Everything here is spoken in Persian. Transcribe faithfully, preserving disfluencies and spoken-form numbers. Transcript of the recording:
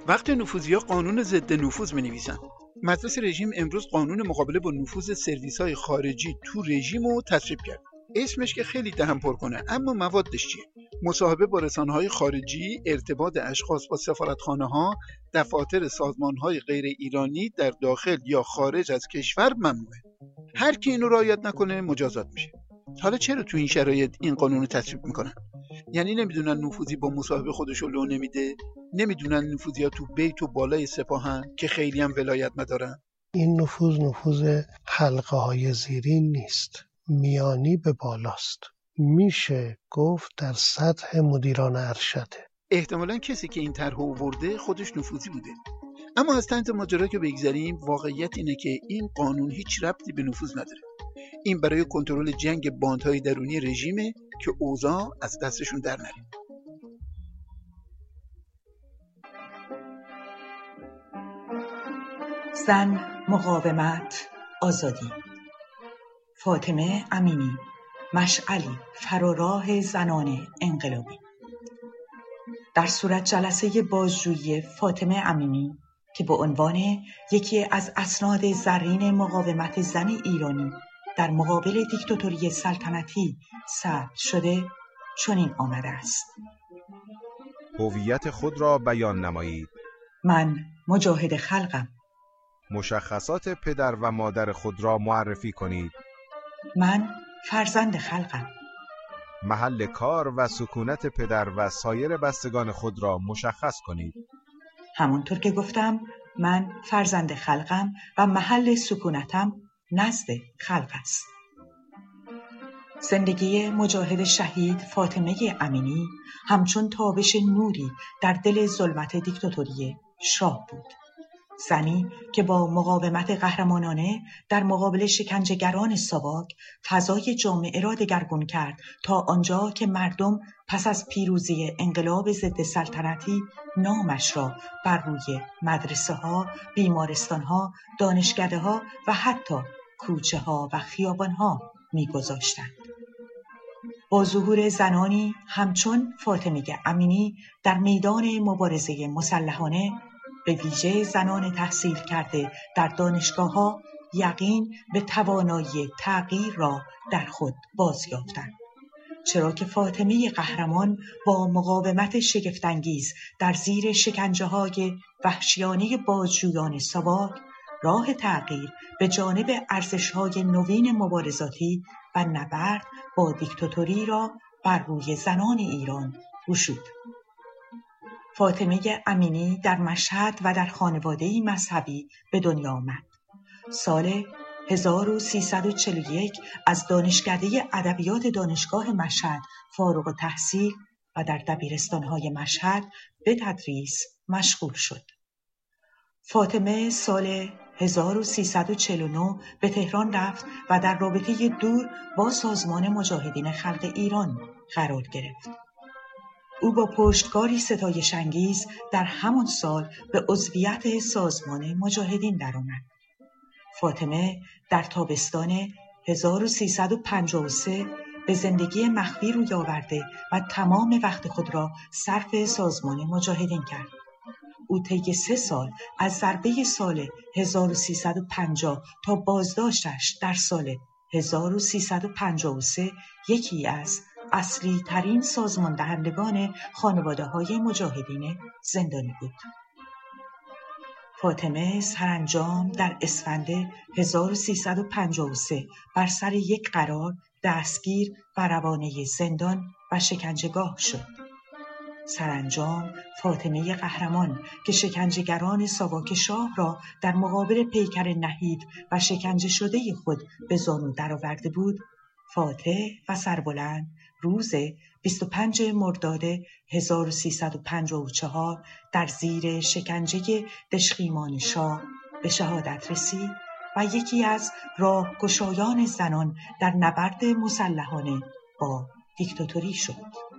وقت نفوذی‌ها قانون ضد نفوذ می‌نویسن. مجلس رژیم امروز قانون مقابله با نفوذ سرویس‌های خارجی تو رژیم رو تصویب کرد. اسمش که خیلی دهن پر کنه، اما موادش چیه؟ مصاحبه با رسانه‌های خارجی، ارتباط اشخاص با سفارتخانه‌ها، دفاتر سازمان‌های غیر ایرانی در داخل یا خارج از کشور ممنوعه. هر کی اینو رعایت نکنه مجازات میشه. حالا چرا تو این شرایط این قانون رو تصویب میکنن؟ یعنی نمیدونن نفوذی با مصاحبه خودشو لو نمیده؟ نمیدونن نفوذی‌ها تو بیت و بالای سپاهن که خیلی هم ولایت ندارن؟ این نفوذ نفوذ حلقه های زیرین نیست، میانی به بالاست. میشه گفت در سطح مدیران ارشده. احتمالاً کسی که این طرح آورده خودش نفوذی بوده. اما از طنز ماجرا که بگذریم، واقعیت اینه که این قانون هیچ ربطی به نفوذ نداره. این برای کنترل جنگ باندهای درونی رژیمه که اوضاع از دستشون در نره. زن، مقاومت، آزادی. فاطمه امینی، مشعلی فراراه زنان انقلابی. در صورت جلسه بازجویی فاطمه امینی که به عنوان یکی از اسناد زرین مقاومت زن ایرانی در مقابل دیکتاتوری سلطنتی ثبت شده، چنین آمده است: هویت خود را بیان نمایید. من مجاهد خلقم. مشخصات پدر و مادر خود را معرفی کنید. من فرزند خلقم. محل کار و سکونت پدر و سایر بستگان خود را مشخص کنید. همونطور که گفتم، من فرزند خلقم و محل سکونتم نزد خلق است. زندگی مجاهد شهید فاطمه امینی همچون تابش نوری در دل ظلمت دیکتاتوری شاه بود. زنی که با مقاومت قهرمانانه در مقابل شکنجهگران ساواک فضای جامعه را دگرگون کرد تا آنجا که مردم پس از پیروزی انقلاب ضد سلطنتی نامش را بر روی مدرسه ها، بیمارستان ها، دانشکده ها و حتی کوچه ها و خیابان ها می گذاشتند. با ظهور زنانی همچون فاطمه امینی در میدان مبارزه مسلحانه، به ویژه زنان تحصیل کرده در دانشگاه‌ها، یقین به توانایی تغییر را در خود بازیافتند. چرا که فاطمه قهرمان با مقاومت شگفت‌انگیز در زیر شکنجه‌های وحشیانه بازجویان ساواک، راه تغییر به جانب ارزش‌های نوین مبارزاتی و نبرد با دیکتاتوری را بر روی زنان ایران گشود. فاطمه امینی در مشهد و در خانواده‌ای مذهبی به دنیا آمد. سال هزار و سیصد و چهل و یک از دانشکده ادبیات دانشگاه مشهد فارغ التحصیل و در دبیرستان‌های مشهد به تدریس مشغول شد. فاطمه سال هزار و سیصد و چهل و نه به تهران رفت و در رابطه دور با سازمان مجاهدین خلق ایران قرار گرفت. او با پشتکاری ستایش‌انگیز در همان سال به عضویت سازمان مجاهدین درآمد. فاطمه در تابستان هزار و سیصد و پنجاه و سه به زندگی مخفی روی آورده و تمام وقت خود را صرف سازمان مجاهدین کرد. او طی سه سال از ضربه سال هزار و سیصد و پنجاه تا بازداشتش در سال هزار و سیصد و پنجاه و سه یکی از اصلی ترین سازمان دهندگان خانواده های مجاهدین زندانی بود. فاطمه سرانجام در اسفند هزار و سیصد و پنجاه و سه بر سر یک قرار دستگیر و روانه زندان و شکنجهگاه شد. سرانجام فاطمه قهرمان که شکنجهگران ساواک شاه را در مقابل پیکر نحیف و شکنجه شده خود به زانو درآورده بود، فاتح و سربلند روز بیست و پنجم مرداد هزار و سیصد و پنجاه و چهار در زیر شکنجه دشخیمان شاه به شهادت رسید و یکی از راهگشایان زنان در نبرد مسلحانه با دیکتاتوری شد.